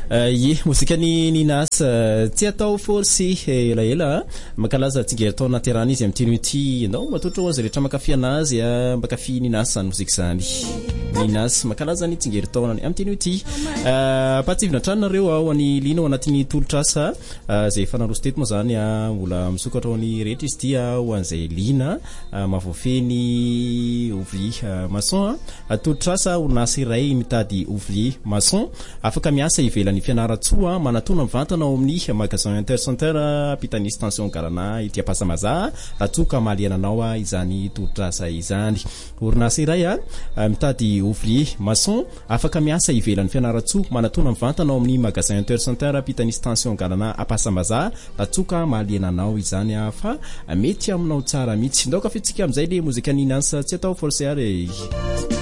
Ye muzika ny Ninas tsy atao forcé ela makalaza tsingeritao naterana izy amin'ny minuty ianao matotra hoazy rehetra makafy anazy makafy Ninas zany muzika zany Ninas makalaza ny tsingeritao amin'ny minuty patsivina tranareo ao any lina ao anatin'ny tolotrasa zay efa naroso teto moa zany mbola misokatra ao ny rehetra izy tia ho an'izay lina mavofeny ouvrier maçon tolotrasa orinasa iray mitady ouvrier maçon afaka miasa ivelan'ny fianaratsoa manatona mivantana ao amin'ny magasin intercenter pitany station Galana ity Pasamaza ratsoka maliananao izany tolotrasa izany orinasa iray mitady ouvrier maçon afaka miasa ivelan'ny fianaratsoa manatona mivantana ao amin'ny magasin intercenter pitany station Galana Pasamaza ratsoka maliananao izany fa mety aminao tsara mihitsy ndoka fitsika amizay le muzika Ninas tsy atao forcer